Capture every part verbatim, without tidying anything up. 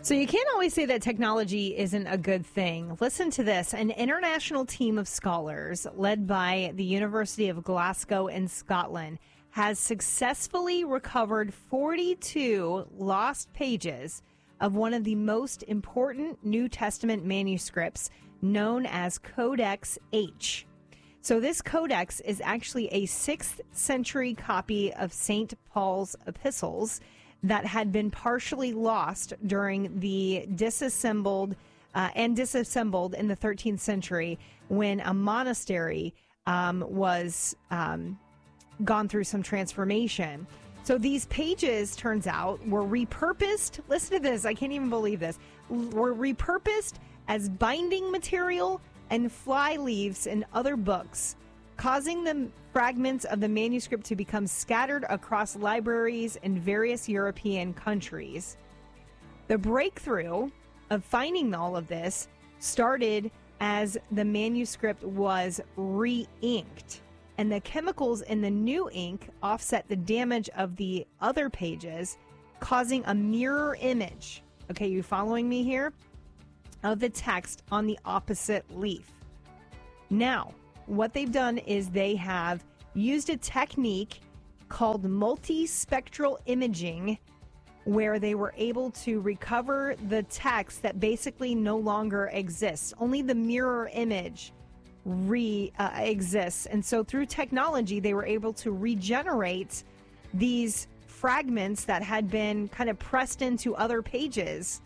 So you can't always say that technology isn't a good thing. Listen to this. An international team of scholars led by the University of Glasgow in Scotland has successfully recovered forty-two lost pages of one of the most important New Testament manuscripts known as Codex H. So this codex is actually a sixth century copy of Saint Paul's epistles that had been partially lost during the disassembled uh, and disassembled in the thirteenth century when a monastery um, was um, gone through some transformation. So these pages, turns out, were repurposed. Listen to this. I can't even believe this. Were repurposed as binding material and fly leaves in other books, causing the fragments of the manuscript to become scattered across libraries in various European countries. The breakthrough of finding all of this started as the manuscript was re-inked, and the chemicals in the new ink offset the damage of the other pages, causing a mirror image. Okay, you following me here? Of the text on the opposite leaf. Now, what they've done is they have used a technique called multispectral imaging, where they were able to recover the text that basically no longer exists. Only the mirror image re uh, exists. And so through technology, they were able to regenerate these fragments that had been kind of pressed into other pages,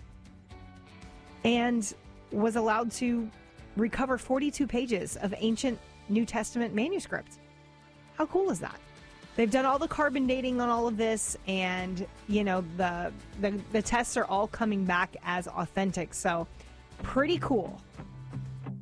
and was allowed to recover forty-two pages of ancient New Testament manuscript. How cool is that? They've done all the carbon dating on all of this, and you know the the, the tests are all coming back as authentic. So pretty cool.